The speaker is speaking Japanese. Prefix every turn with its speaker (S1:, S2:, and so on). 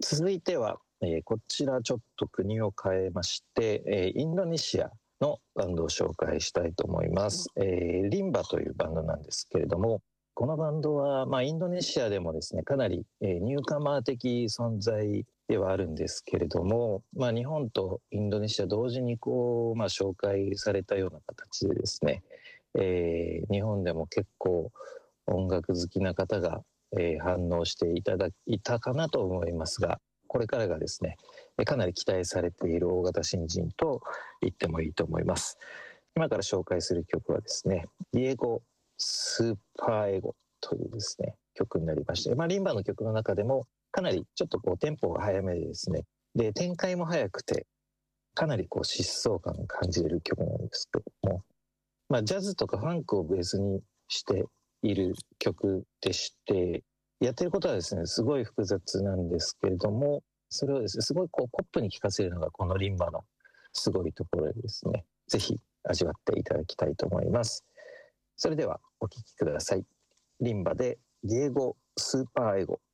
S1: 続いては、こちらちょっと国を変えまして、インドネシアのバンドを紹介したいと思います。リンバというバンドなんですけれども、このバンドは、インドネシアでもですね、かなり、ニューカマー的存在ではあるんですけれども、日本とインドネシア同時に紹介されたような形でですね、日本でも結構音楽好きな方が、反応していただいたかなと思いますが、これからがですね、かなり期待されている大型新人と言ってもいいと思います。今から紹介する曲はですね、ディエゴ・スーパーエゴというですね、曲になりまして、リンバの曲の中でもかなりちょっとテンポが速めでですね、で展開も速くて、かなり疾走感を感じれる曲なんですけども、ジャズとかファンクをベースにしている曲でして、やってることはですね、すごい複雑なんですけれども、それをですね、すごいポップに聴かせるのがこのリンバのすごいところでですね、ぜひ味わっていただきたいと思います。それではお聴きください。リンバでディエゴ・スーパーエゴ。